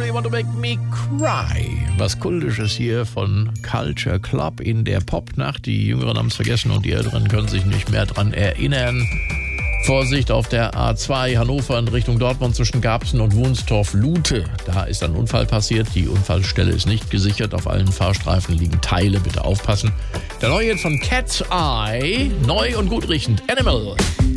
You Want to Make Me Cry. Was Kultisches hier von Culture Club in der Popnacht. Die Jüngeren haben es vergessen und die Älteren können sich nicht mehr dran erinnern. Vorsicht auf der A2 Hannover in Richtung Dortmund zwischen Garbsen und Wunstorf-Lute. Da ist ein Unfall passiert. Die Unfallstelle ist nicht gesichert. Auf allen Fahrstreifen liegen Teile. Bitte aufpassen. Der neue Hit von Cat's Eye. Neu und gut riechend. Animal.